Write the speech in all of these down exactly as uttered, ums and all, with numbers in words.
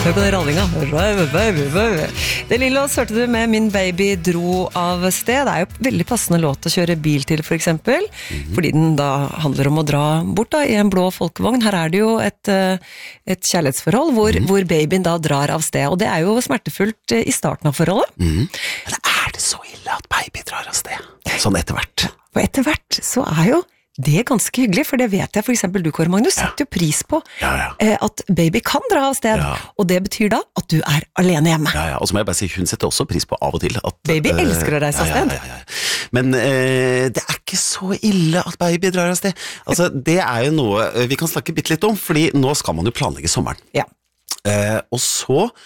Hør på den rallinga. Det lille oss hørte du med Min baby dro av sted. Det er jo veldig passende låt å kjøre bil til, for eksempel. Mm-hmm. Fordi den da handler om å dra bort da, i en blå folkevogn. Her er det jo et, et kjærlighetsforhold hvor, mm-hmm. hvor babyen da drar av sted. Og det er jo smertefullt i starten av forholdet. Mm-hmm. Men er det så ille at baby drar av sted? Sånn etter hvert. Og etter hvert så er jo det er ganske hyggelig, for det vet jeg for eksempel du, Kåre Magnus, ja. setter jo pris på ja, ja. Eh, at baby kan dra av sted, ja. og det betyr da at du er alene hjemme. Ja, ja, og så må jeg bare si, hun setter også pris på av og til at... Baby uh, elsker å reise av sted. Ja, ja, ja. Men uh, det er ikke så ille at baby drar av sted. Altså, det er jo noe vi kan snakke bitte litt om, fordi nå skal man jo planlegge sommeren. Ja. Uh, og så uh,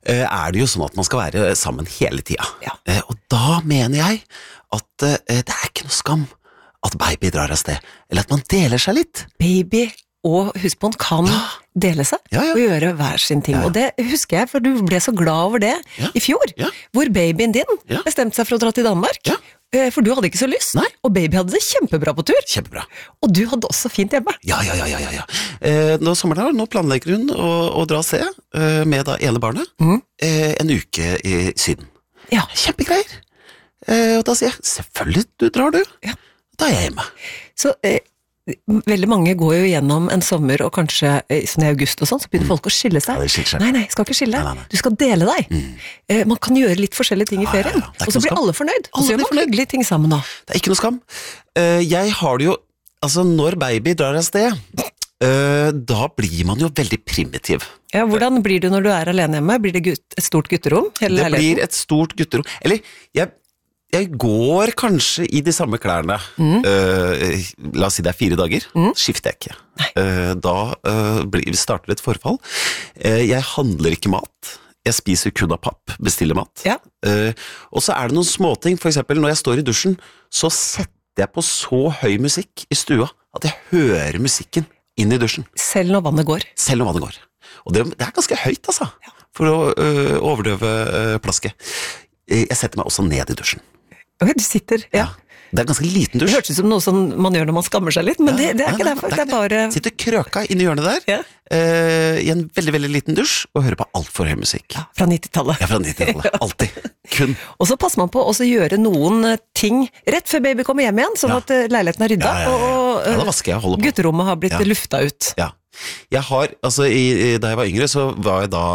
er det jo sånn at man skal være sammen hele tiden. Ja. Uh, og da mener jeg at uh, det er ikke noe skam at baby drar av sted, eller at man deler seg litt. Baby og husbånd kan ja. dele seg ja, ja. og gjøre hver sin ting. Ja, ja. Og det husker jeg, for du ble så glad over det ja. i fjor, ja. hvor babyen din ja. bestemte seg for å dra til Danmark. Ja. For du hadde ikke så lyst, Nei. og baby hadde det kjempebra på tur. Kjempebra. Og du hadde også fint hjemme. Ja, ja, ja, ja, ja. Eh, nå sommeren her, nå planlegger hun å, å dra se eh, med da ene barnet mm. eh, en uke i Syden. Ja. Kjempegreier. Eh, og da sier jeg, selvfølgelig du drar du. Ja. Da er jeg hjemme. Så eh, veldig mange går jo gjennom en sommer, og kanskje eh, sånn i august og sånn, så begynner mm. folk å skille seg. Ja, det skiller seg. Nei, nei, skal ikke skille. Nei, nei, nei. Du skal dele deg. Mm. Eh, man kan gjøre litt forskjellige ting i ferien, ja, ja, ja. og så blir alle fornøyd. Og så gjør man hyggelige ting sammen da. Det er ikke noe skam. Uh, jeg har det jo, altså når baby drar av sted, uh, da blir man jo veldig primitiv. Ja, hvordan blir du når du er alene hjemme? Blir det gutt, et stort gutterom? Hele det blir et stort gutterom. Eller, jeg... Jeg går kanskje i de samme klærne. Mm. Uh, la oss si det er fire dager. Mm. Skifter jeg ikke. Uh, da uh, blir, starter et forfall. Uh, jeg handler ikke mat. Jeg spiser kun av papp, bestiller mat. Ja. Uh, og så er det noen småting. For eksempel når jeg står i dusjen, så setter jeg på så høy musikk i stua at jeg hører musikken inn i dusjen. Selv når vannet går. Selv når vannet går. Og det, det er ganske høyt, altså. Ja. For å uh, overdøve uh, plasket. Uh, jeg setter meg også ned i dusjen. Ok, du sitter, ja. ja. Det er ganske liten dusj. Det hørtes ut som noe som man gjør når man skammer seg litt, men ja, det, det er ikke derfor, det er bare... Sitter krøka inne i hjørnet der, ja. uh, i en veldig, veldig liten dusj, og hører på alt for høy musikk. Ja, fra nittitallet. Ja, fra nittitallet. Alltid. Kun. Og så passer man på å gjøre noen ting rett før baby kommer hjem igjen, sånn ja. at leiligheten er rydda, ja, ja, ja. og ja, da vasker jeg, holder på. Gutterommet har blitt ja. lufta ut. Ja. Jeg har, altså, i, da jeg var yngre, så var jeg da,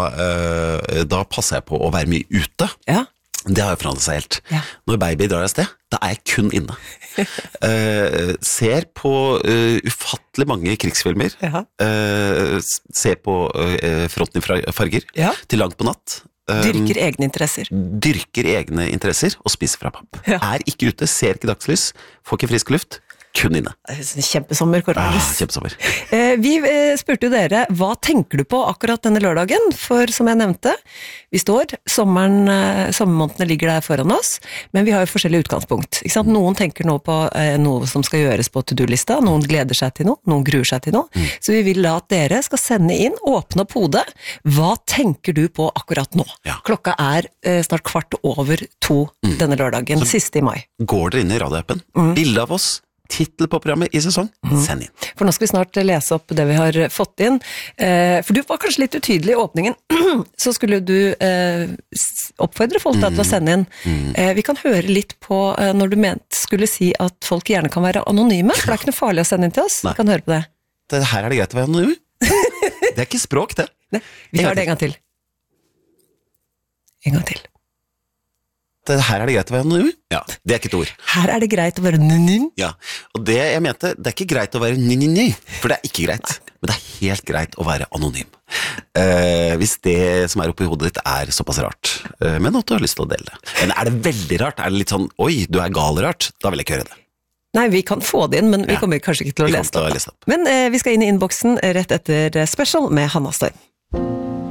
uh, da passet jeg på å være mye ute. Ja. Det har jo forandret seg helt. Ja. Når baby drar av sted, da er jeg kun inne. uh, ser på uh, ufattelig mange krigsfilmer. Ja. Uh, ser på uh, Fronten i farger, ja. til langt på natt. Um, dyrker egne interesser. Dyrker egne interesser, og spiser fra papp. Ja. Er ikke ute, ser ikke dagslys, får ikke frisk luft. Kun inne. Kjempesommer, Kåre Magnus. Ah, kjempesommer. Eh, vi eh, spurte jo dere, hva tenker du på akkurat denne lørdagen? For som jeg nevnte, vi står, sommeren, eh, sommermånedene ligger der foran oss, men vi har jo forskjellige utgangspunkt. Ikke sant? Noen tenker nå på eh, noe som skal gjøres på to-do-lista, noen gleder seg til noe, noen gruer seg til noe. Mm. Så vi vil da at dere skal sende inn, åpne opp hodet. Hva tenker du på akkurat nå? Ja. Klokka er eh, snart kvart over to mm. denne lørdagen, så siste i mai. Går dere inn i radioappen, mm. bilde av oss, titel på programmet i sesong, mm. send inn. For nå skal vi snart lese opp det vi har fått inn. Eh, for du var kanskje litt utydelig i åpningen, så skulle du eh, oppfordre folk da, til å sende inn. Mm. Eh, vi kan høre litt på eh, når du ment skulle si at folk gjerne kan være anonyme, for det er ikke noe farlig å sende inn til oss. Nei. Vi kan høre på det. det. Her er det greit å være anonym. Det er ikke språk, det. Nei, vi tar det en gang til. En gang til. Det, her er det greit å være anonym? Ja, det er ikke et ord. Her er det greit å være anonym? Ja, og det jeg mente, det er ikke greit å være ny-ny-ny, for det er ikke greit. Men det er helt greit å være anonym. Uh, hvis det som er oppe i hodet ditt er såpass rart, uh, men at du har lyst til å dele det. Men er det veldig rart? Er det litt sånn, oi, du er gal rart? Da vil jeg ikke høre det. Nei, vi kan få det inn, men vi ja. kommer kanskje ikke til å, vi lese, til å det. lese det. Men uh, vi skal inn i innboksen rett etter Special med Hanna Storm.